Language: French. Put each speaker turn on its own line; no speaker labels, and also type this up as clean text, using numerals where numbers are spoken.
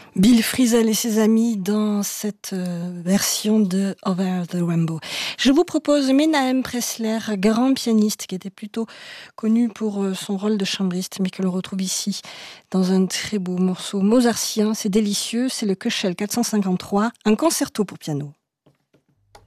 Bill Frisell et ses amis dans cette version de Over the Rainbow. Je vous propose Menahem Pressler, grand pianiste qui était plutôt connu pour son rôle de chambriste, mais que l'on retrouve ici dans un très beau morceau mozartien. C'est délicieux, c'est le Köchel 453, un concerto pour piano.